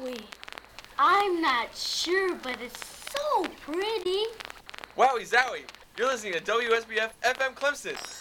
we? I'm not sure, but it's so pretty. Wowie zowie! You're listening to WSBF FM Clemson.